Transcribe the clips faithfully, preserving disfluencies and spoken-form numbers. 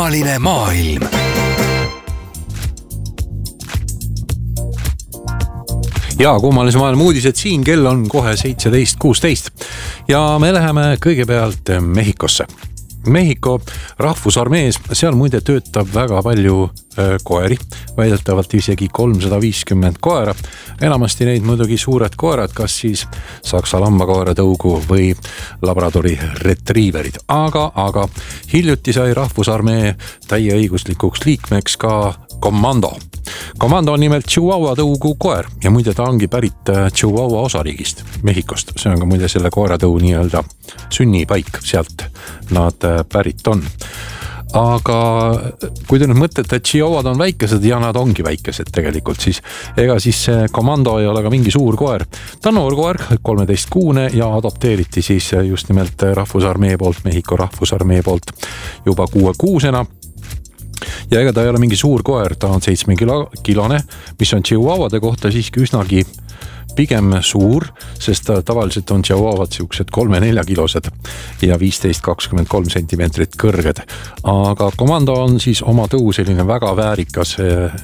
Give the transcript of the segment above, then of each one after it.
kummaline maailm. Ja kummalise maailma uudised siin, kell on kohe seitseteist kuusteist ja me läheme kõigepealt Mehhikosse. Mehhiko rahvusarmees, seal muide töötab väga palju äh, koeri, väidetavalt isegi kolmsada viiskümmend koera. Enamasti neid muidugi suured koerad, kas siis saksa lambakoera tõugu või labradori retriiverid. Aga, aga hiljuti sai rahvusarmee täieõiguslikuks liikmeks ka komando. Komando on nimelt Chihuahua tõugu koer ja muide ta ongi pärit Chihuahua osariigist, Mehhikost. See on ka muide selle koeratõu nii-öelda sünnipaik, sealt nad pärit on. Aga kui te nüüd mõtlete, et Chihuahuad on väikesed ja nad ongi väikesed tegelikult, siis ega siis see komando ei ole ka mingi suur koer. Ta on noor koer, kolmeteist kuune ja adopteeriti siis just nimelt rahvusarmee poolt, Mehhiko rahvusarmee poolt juba kuue kuusena. Ja ega ta ei ole mingi suur koer, ta on seitsme kilone, mis on Chihuahuade kohta siiski üsnagi pigem suur, sest tavaliselt on Chihuahuad siuksed kolme-nelja kilosed ja viisteist kakskümmend kolm sentimeetrit kõrged. Aga komando on siis oma tõu selline väga väärikas äh,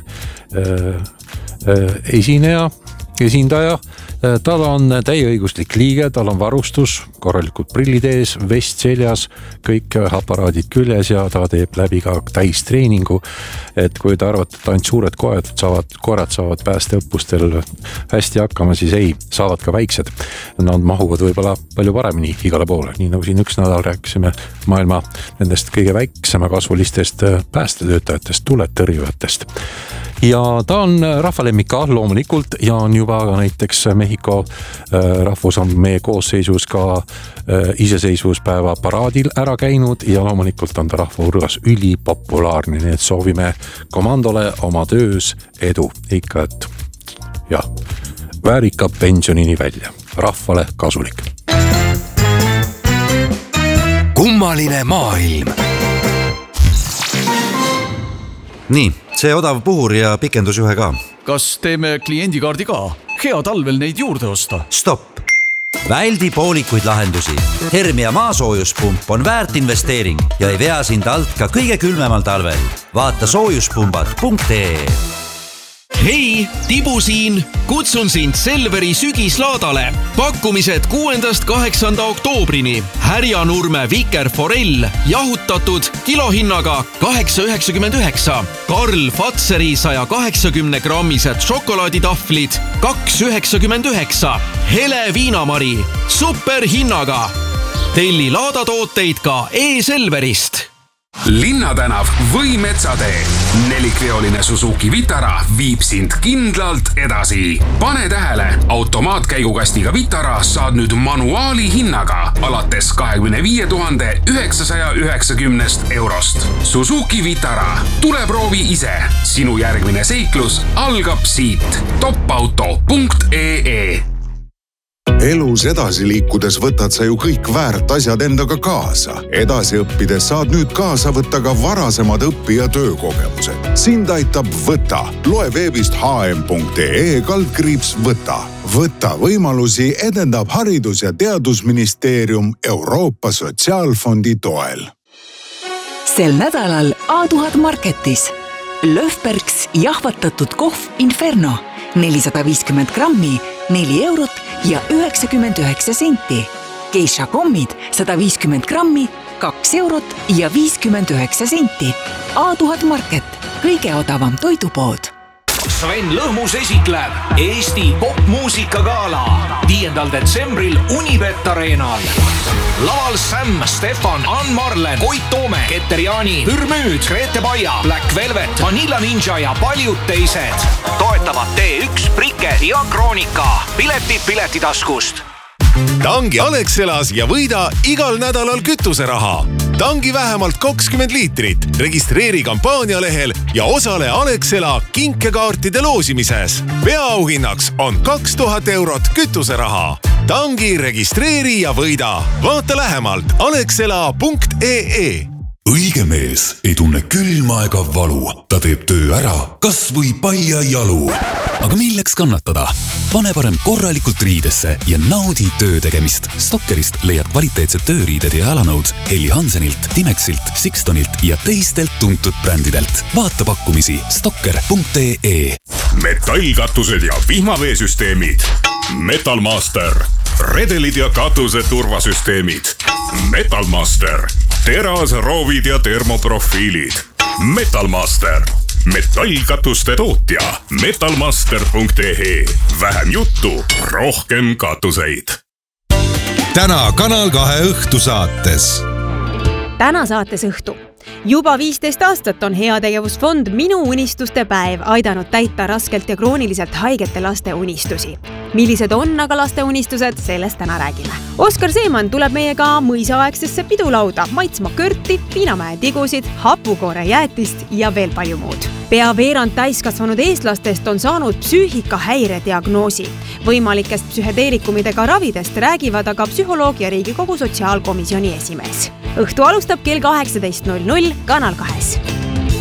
äh, esineja, esindaja. Tal on täieõiguslik liige, tal on varustus, korralikud prillid ees, vest seljas, kõik aparaadid küljes ja ta teeb läbi ka täistreeningu. Et kui te arvate, et ainult suured koerad saavad, koerad saavad päästeõppustel hästi hakkama, siis ei, saavad ka väiksed. Nad mahuvad võib-olla palju paremini igale poole, nii nagu siin üks nädal rääkisime maailma nendest kõige väiksema kasvulistest päästetöötajatest, tuletõrjujatest. Ja ta on rahvalemmik ka loomulikult ja on juba ka näiteks Mehhiko rahvusarmee koosseisus ka iseseisvuspäeva paraadil ära käinud ja loomulikult on ta rahva hulgas ülipopulaarne, nii et soovime komandole oma töös edu. Ikka, et jah, väärika pensionini välja, rahvale kasulik. Kummaline maailm. Nii, see odav puhur ja pikendusjuhe ka. Kas teeme kliendikaardi ka? Hea talvel neid juurde osta. Stopp! Väldi poolikuid lahendusi. Hermia maasoojuspump on väärt investeering ja ei vea sind alt ka kõige külmemal talvel. Vaata soojuspumbad punkt ee. Hei, Tibu siin! Kutsun sind Selveri sügislaadale. Pakkumised kuuendast kaheksanda oktoobrini. Härjanurme vikerforell, jahutatud kilohinnaga kaheksa üheksakümmend üheksa. Karl Fatseri saja kaheksakümne grammised šokolaaditahvlid kaks üheksakümmend üheksa. Hele viinamari, superhinnaga. Telli laadatooteid ka e-Selverist. Linnatänav või Metsatee. Nelikveoline Suzuki Vitara viib sind kindlalt edasi. Pane tähele, automaatkäigukastiga Vitara saad nüüd manuaali hinnaga alates kahekümne viie tuhande üheksasaja üheksakümnest eurost. Suzuki Vitara. Tule proovi ise. Sinu järgmine seiklus algab siit. topauto punkt ee. Elus edasi liikudes võtad sa ju kõik väärt asjad endaga kaasa. Edasi õppides saad nüüd kaasa võtta ka varasemad õpi- ja töökogemused. Sind aitab Võta. Loe veebist h m punkt ee kaldkriips Võta. Võta võimalusi edendab Haridus- ja Teadusministeerium Euroopa Sotsiaalfondi toel. Sel nädalal A tuhat marketis. Löfbergs jahvatatud kohv Inferno. nelisada viiskümmend grammi, neli eurot ja üheksakümmend üheksa senti. Geisha kommid sada viiskümmend grammi, kaks eurot ja viiskümmend üheksa senti. A tuhat market, kõige odavam toidupood. Sven Lõhmus esitleb Eesti popmuusikagala viiendal detsembril Unibet Arenal. Laval Sam, Stefan, Ann Marlen, Koit Toome, Keter Jaani, Pürmüüd, Grete Baia, Black Velvet, Vanilla Ninja ja paljud teised. Toetavad T üks, Prike ja Kroonika. Piletid Piletitaskust. Tangi Alexelas ja võida igal nädalal kütuseraha. Tangi vähemalt kakskümmend liitrit, registreeri kampaanialehel ja osale Alexela kinkekaartide loosimises. Peaauhinnaks on kaks tuhat eurot kütuseraha. Tangi registreeri ja võida. Vaata lähemalt alexela punkt ee. õige mees ei tunne külma ega valu. Ta teeb töö ära, kas või palja jalu. Aga milleks kannatada? Pane parem korralikult riidesse ja naudi töö tegemist. Stokkerist leiad kvaliteetsed tööriided ja jalanõud Helly Hansenilt, Timexilt, Sixtonilt ja teistelt tuntud brändidelt. Vaata pakkumisi stokker punkt ee. Metallkatused ja vihmaveesüsteemid. Metalmaster. Redelid ja katuse turvasüsteemid. Metalmaster. Teras, roovid ja termoprofiilid. Metalmaster. Metallkatuste tootja. metalmaster punkt ee. Vähem juttu, rohkem katuseid. Täna Kanal kahe õhtusaates. Täna saates õhtu. Juba viisteist aastat on heategevusfond Minu unistuste päev aidanud täita raskelt ja krooniliselt haigete laste unistusi. Millised on aga laste unistused, sellest täna räägime. Oskar Seeman tuleb meiega mõisaaegsesse pidulauda maitsma kõrti, Piinamäe tigusid, hapukoore jäätist ja veel palju muud. Pea veerand täiskasvanud eestlastest on saanud psüühikahäire diagnoosi. Võimalikest psühhedeerikumidega ravidest räägivad aga psühholoog ja Riigikogu sotsiaalkomisjoni esimees. Õhtu alustab kell kaheksateist null null Kanal kahes.